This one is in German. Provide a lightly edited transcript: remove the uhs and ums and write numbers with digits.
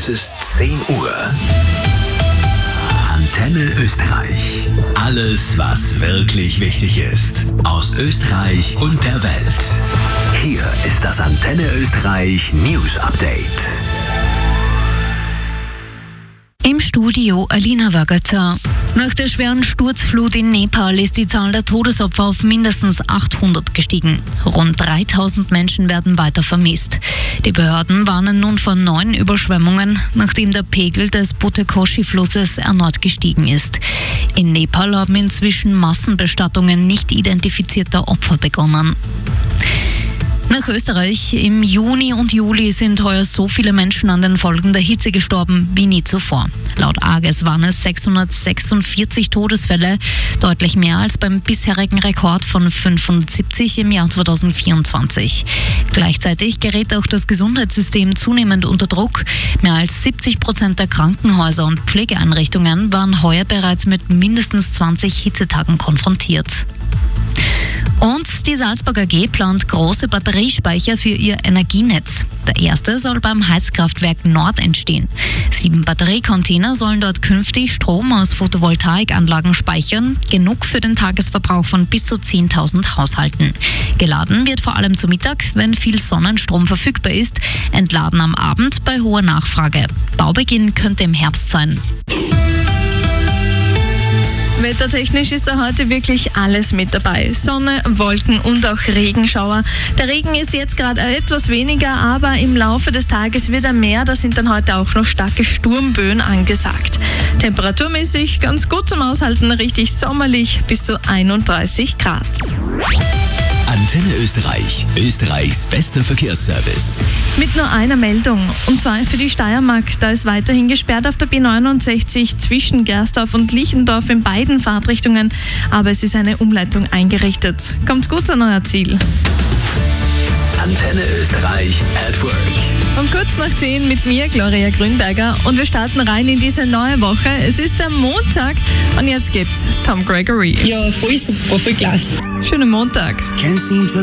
Es ist 10 Uhr. Antenne Österreich. Alles, was wirklich wichtig ist. Aus Österreich und der Welt. Hier ist das Antenne Österreich News Update. Im Studio Alina Wagater. Nach der schweren Sturzflut in Nepal ist die Zahl der Todesopfer auf mindestens 800 gestiegen. Rund 3000 Menschen werden weiter vermisst. Die Behörden warnen nun vor neuen Überschwemmungen, nachdem der Pegel des Butikoshi-Flusses erneut gestiegen ist. In Nepal haben inzwischen Massenbestattungen nicht identifizierter Opfer begonnen. Nach Österreich. Im Juni und Juli sind heuer so viele Menschen an den Folgen der Hitze gestorben wie nie zuvor. Laut AGES waren es 646 Todesfälle, deutlich mehr als beim bisherigen Rekord von 75 im Jahr 2024. Gleichzeitig gerät auch das Gesundheitssystem zunehmend unter Druck. Mehr als 70% der Krankenhäuser und Pflegeeinrichtungen waren heuer bereits mit mindestens 20 Hitzetagen konfrontiert. Und die Salzburg AG plant große Batteriespeicher für ihr Energienetz. Der erste soll beim Heizkraftwerk Nord entstehen. 7 Batteriecontainer sollen dort künftig Strom aus Photovoltaikanlagen speichern, genug für den Tagesverbrauch von bis zu 10.000 Haushalten. Geladen wird vor allem zu Mittag, wenn viel Sonnenstrom verfügbar ist, entladen am Abend bei hoher Nachfrage. Baubeginn könnte im Herbst sein. Wettertechnisch ist da heute wirklich alles mit dabei. Sonne, Wolken und auch Regenschauer. Der Regen ist jetzt gerade etwas weniger, aber im Laufe des Tages wird er mehr. Da sind dann heute auch noch starke Sturmböen angesagt. Temperaturmäßig ganz gut zum Aushalten, richtig sommerlich bis zu 31 Grad. Antenne Österreich. Österreichs bester Verkehrsservice. Mit nur einer Meldung, und zwar für die Steiermark. Da ist weiterhin gesperrt auf der B69 zwischen Gersdorf und Liechendorf in beiden Fahrtrichtungen, aber es ist eine Umleitung eingerichtet. Kommt gut an euer Ziel. Antenne Österreich at Work. Um kurz nach 10 mit mir, Gloria Grünberger, und wir starten rein in diese neue Woche. Es ist der Montag und jetzt gibt's Tom Gregory. Ja, voll super, voll klasse. Schönen Montag. Can't seem to